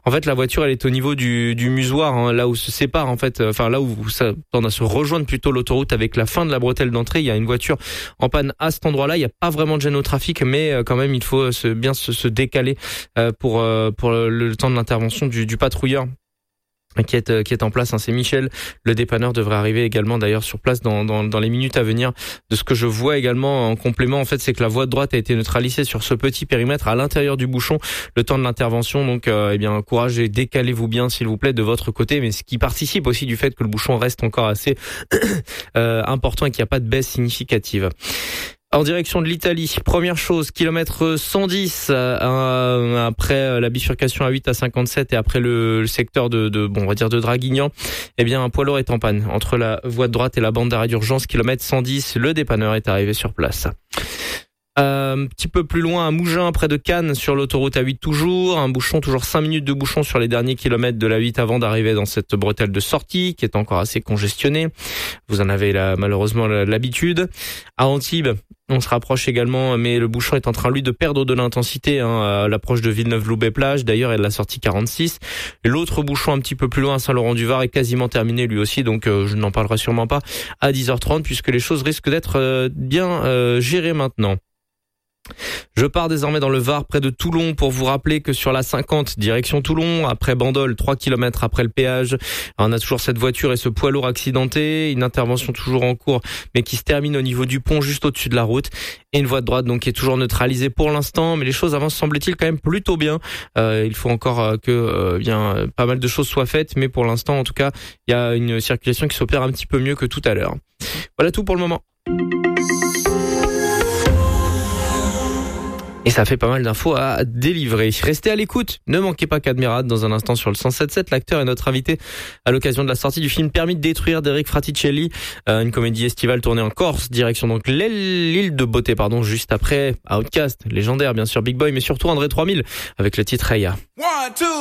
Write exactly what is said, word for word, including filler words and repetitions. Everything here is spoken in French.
En fait, la voiture, elle est au niveau du, du musoir, hein, là où se sépare, en fait, enfin là où ça tend à se rejoindre plutôt l'autoroute avec la fin de la bretelle d'entrée. Il y a une voiture en panne à cet endroit-là. Il n'y a pas vraiment de gêne au trafic, mais quand même, il faut se, bien se, se décaler pour pour le, le temps de l'intervention du, du patrouilleur qui est qui est en place, hein, c'est Michel. Le dépanneur devrait arriver également d'ailleurs sur place dans dans dans les minutes à venir. De ce que je vois également en complément, en fait, c'est que la voie de droite a été neutralisée sur ce petit périmètre à l'intérieur du bouchon le temps de l'intervention. Donc euh, eh bien courage et décalez-vous bien s'il vous plaît de votre côté, mais ce qui participe aussi du fait que le bouchon reste encore assez euh, important et qu'il n'y a pas de baisse significative. En direction de l'Italie, première chose, kilomètre cent dix euh, après la bifurcation A huit à cinquante-sept et après le, le secteur de, de bon on va dire de Draguignan, eh bien un poids lourd est en panne entre la voie de droite et la bande d'arrêt d'urgence, kilomètre cent dix, le dépanneur est arrivé sur place. Euh, un petit peu plus loin à Mougins, près de Cannes, sur l'autoroute A huit toujours, un bouchon, toujours cinq minutes de bouchon sur les derniers kilomètres de l'A huit avant d'arriver dans cette bretelle de sortie qui est encore assez congestionnée. Vous en avez là, malheureusement l'habitude. À Antibes, on se rapproche également, mais le bouchon est en train lui de perdre de l'intensité hein, à l'approche de Villeneuve-Loubet-Plage, d'ailleurs et de la sortie quarante-six. Et l'autre bouchon un petit peu plus loin à Saint-Laurent-du-Var est quasiment terminé lui aussi, donc euh, je n'en parlerai sûrement pas à dix heures trente puisque les choses risquent d'être euh, bien euh, gérées maintenant. Je pars désormais dans le Var, près de Toulon, pour vous rappeler que sur la cinquante, direction Toulon, après Bandol, trois kilomètres après le péage, on a toujours cette voiture et ce poids lourd accidenté, une intervention toujours en cours, mais qui se termine au niveau du pont, juste au-dessus de la route, et une voie de droite donc qui est toujours neutralisée pour l'instant, mais les choses avancent, semble-t-il, quand même plutôt bien. Euh, il faut encore euh, que euh, bien pas mal de choses soient faites, mais pour l'instant, en tout cas, il y a une circulation qui s'opère un petit peu mieux que tout à l'heure. Voilà tout pour le moment. Et ça fait pas mal d'infos à délivrer. Restez à l'écoute. Ne manquez pas Cadmerade dans un instant sur le cent sept sept. L'acteur est notre invité à l'occasion de la sortie du film Permis de détruire d'Eric Fraticelli. Euh, une comédie estivale tournée en Corse. Direction donc l'île de Beauté, pardon, juste après Outcast. Légendaire, bien sûr, Big Boy, mais surtout André trois mille avec le titre Raya. One, two.